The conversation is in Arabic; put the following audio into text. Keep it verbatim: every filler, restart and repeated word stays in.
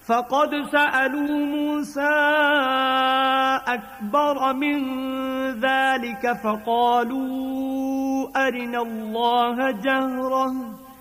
فقد سألوا موسى أكبر من ذلك فقالوا أرنا الله جهرة